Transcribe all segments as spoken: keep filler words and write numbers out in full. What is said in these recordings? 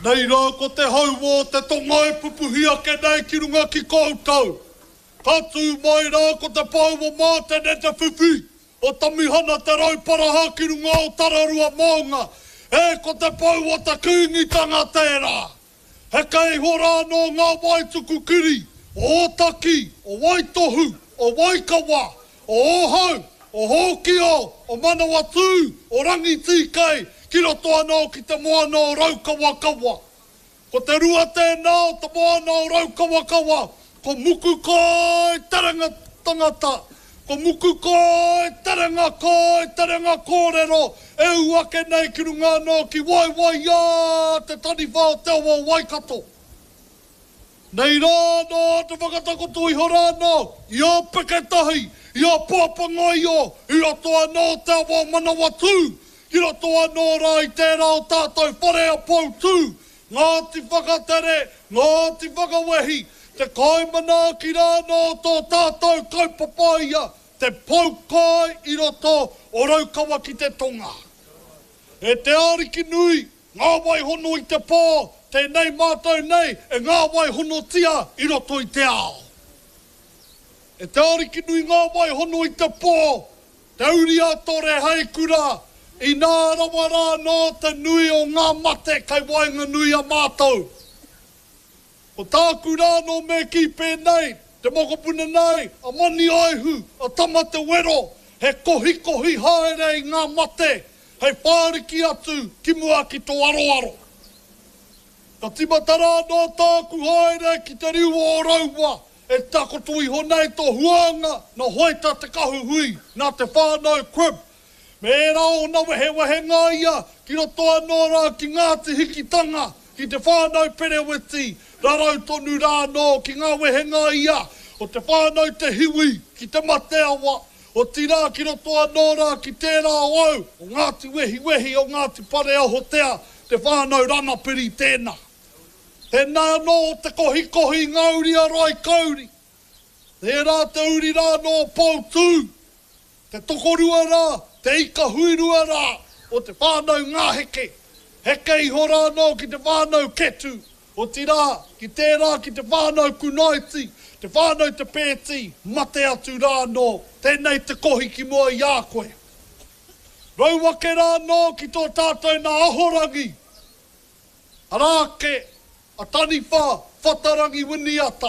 Nei rā ko te hau o te tonga e pupuhia ke nei ki runga ki koutou. Katu mai rā ko te pau o mātene te whiwhi. O tamihana te rauparaha ki runga o tararua maunga. E ko te pau o te kūngitanga tērā. He kei hora no ngā waituku kiri. O Otaki, o Waitohu, o Waikawa, o Ohau, o Hokio, o Manawatu, o Rangitikei, ki roto anō ki te moana o Raukawakawa. Ko te rua tēnā o te moana o Raukawakawa, ko muku kai taranga tangata, ko muku kai taranga kai taranga kōrero, e uake nei ki runga anō ki wai wai ia te tani whao te awa Waikato. Nei rā nō te whakatakoto i hora anō, i a peketahi, i a pāpanga i o, i roto anō te awa Manawatu, i roto anō rā i tērā o tātou whare a poutu, ngā ti whakatere, ngā ti whakawehi, te kaimana ki rā nō tō tātou kaupapaia, te paukai i roto o Raukawa ki te tonga. E te ariki nui, ngā wai hono i te pā, tēnei mātou nei, e ngā wai hono tia i roto i te ao. E te ariki nui ngā wai hono i te pō, te uri atore hei kura, i nā rawa rā nō te nui o ngā mate kai wainga nui a mātou. O tāku rā nō me ki pēnei, te mokopuna nei, a mani aihu, a tamate wero, he kohi kohi haere i ngā mate, hei whāriki atu ki mua ki tō aroaro. Ka timatara no tāku haere ki te riu o raua, e takoto i honei tō huanga, na hoita te kahuhui, nā te whānau crib. Me e rao na wehe wehe ngā ia, ki roto anō rā ki Ngāti Hikitanga, ki te whānau pereweti, rarau tonu rā nō ki ngā wehe ngā ia, o te whānau te hiwi, ki te mate awa, o tira ki roto anō rā ki tērā au, o Ngāti Wehi Wehi, o Ngāti Pare Ahotea, te whānau ranapiri tēnā. Tēnā anō te kohi kohi ngauri a rai kauri. Tērā te uri rā nō poutu. Te tokorua rā, te ika huirua rā, o te whānau ngāheke. Heke i hora anō ki te whānau ketu. O tira, ki tērā ki te whānau kunaiti, te whānau te pēti, mate atu rā nō. Tēnei te kohi ki mua i a koe. Rauwake rā nō ki tō tātou nā ahorangi. Arāke, a tani whā, whatarangi wini ata.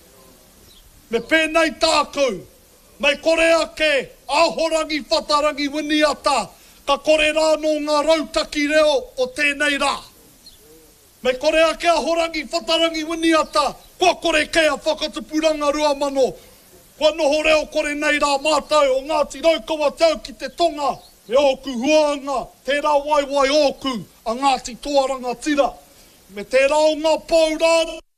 Me pēnei tākou, mei kore ake, ahorangi whatarangi wini ata, ka kore rā no ngā rautaki reo o tēnei rā. Mei kore ake ahorangi whatarangi wini ata, kua kore kea whakatupuranga rua mano, kua noho reo kore nei rā mātou o Ngāti Raukawa tau ki te tonga, me oku huanga, tērā waiwai oku, a Ngāti Toaranga tira. Me te rao ngā pau rā